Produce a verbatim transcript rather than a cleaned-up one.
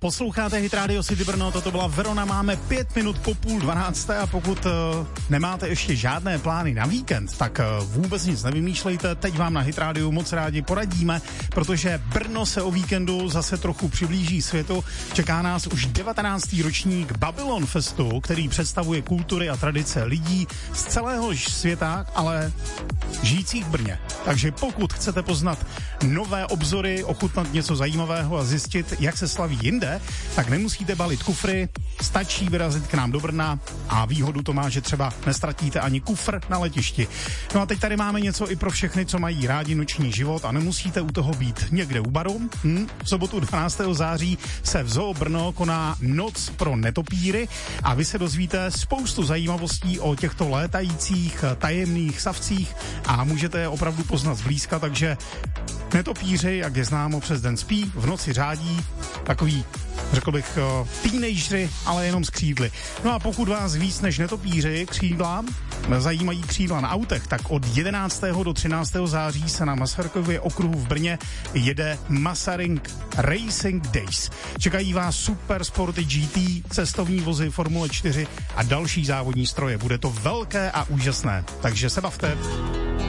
Posloucháte Hit Radio City Brno, toto byla Verona, máme pět minut po půl dvanácté a pokud uh, nemáte ještě žádné plány na víkend, tak uh, vůbec nic nevymýšlejte, teď vám na Hit Radio moc rádi poradíme, protože Brno se o víkendu zase trochu přiblíží světu. Čeká nás už devatenáctý ročník Babylon Festu, který představuje kultury a tradice lidí z celého světa, ale žijících v Brně. Takže pokud chcete poznat nové obzory, ochutnat něco zajímavého a zjistit, jak se slaví jinde, tak nemusíte balit kufry, stačí vyrazit k nám do Brna a výhodu to má, že třeba nestratíte ani kufr na letišti. No a teď tady máme něco i pro všechny, co mají rádi noční život a nemusíte u toho být někde u baru. Hm? V sobotu dvanáctého září se v Zoo Brno koná Noc pro netopíry a vy se dozvíte spoustu zajímavostí o těchto létajících tajemných savcích a můžete je opravdu poznat zblízka, takže netopíři, jak je známo, přes den spí, v noci řádí, takový, řekl bych, teenageři, ale jenom s křídly. No a pokud vás víc než netopíři křídla zajímají křídla na autech, tak od jedenáctého do třináctého září se na Masarykově okruhu v Brně jede Masaryk Racing Days. Čekají vás super sporty G T, cestovní vozy Formule čtyři a další závodní stroje. Bude to velké a úžasné, takže se bavte.